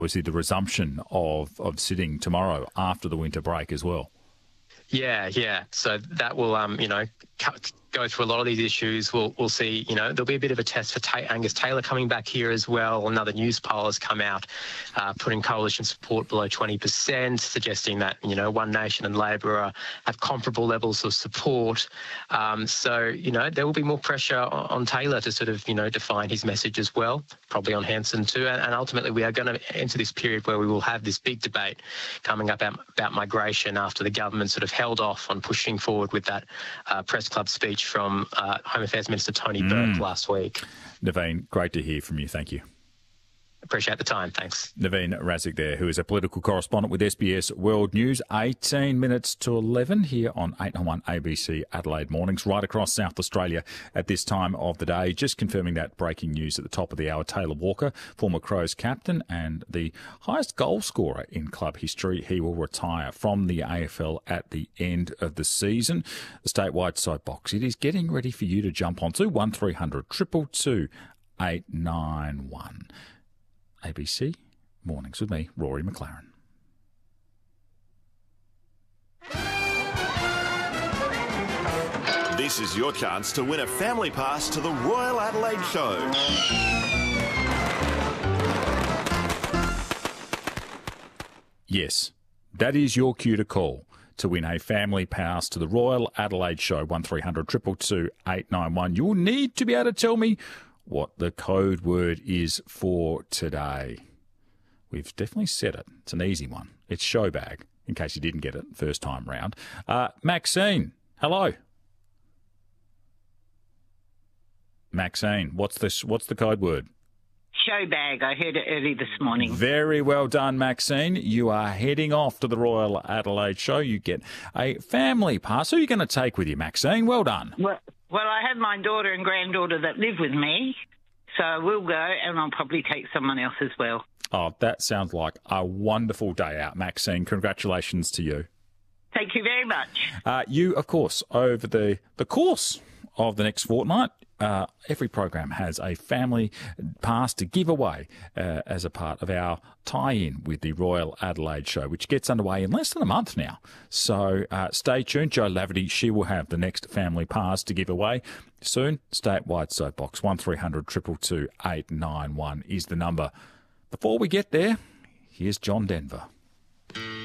obviously the resumption of sitting tomorrow after the winter break as well. Yeah. So that will, go through a lot of these issues. We'll see, there'll be a bit of a test for Angus Taylor coming back here as well. Another news poll has come out putting coalition support below 20%, suggesting that, One Nation and Labor have comparable levels of support. So, there will be more pressure on Taylor to sort of, define his message as well, probably on Hanson too. And ultimately, we are going to enter this period where we will have this big debate coming up about migration after the government sort of held off on pushing forward with that press club speech from Home Affairs Minister Tony Burke last week. Naveen, great to hear from you. Thank you. Appreciate the time. Thanks. Naveen Razik there, who is a political correspondent with SBS World News. 18 minutes to 11 here on 891 ABC Adelaide Mornings, right across South Australia at this time of the day. Just confirming that breaking news at the top of the hour. Taylor Walker, former Crows captain and the highest goal scorer in club history. He will retire from the AFL at the end of the season. The statewide soapbox, it is getting ready for you to jump onto 1300 222 891. ABC Mornings with me, Rory McLaren. This is your chance to win a family pass to the Royal Adelaide Show. Yes, that is your cue to call to win a family pass to the Royal Adelaide Show, 1300 222 891. You'll need to be able to tell me what the code word is for today. We've definitely said it. It's an easy one. It's showbag, in case you didn't get it first time round. Maxine, hello. Maxine, what's the code word? Showbag. I heard it early this morning. Very well done, Maxine. You are heading off to the Royal Adelaide Show. You get a family pass. Who are you going to take with you, Maxine? Well done. Well, I have my daughter and granddaughter that live with me, so we'll go, and I'll probably take someone else as well. Oh, that sounds like a wonderful day out, Maxine. Congratulations to you. Thank you very much. You, of course, over the course of the next fortnight, every program has a family pass to give away as a part of our tie-in with the Royal Adelaide Show, which gets underway in less than a month now. So stay tuned. Jo Laverty, she will have the next family pass to give away soon. Statewide soapbox 1300 222 891 is the number. Before we get there, here's John Denver.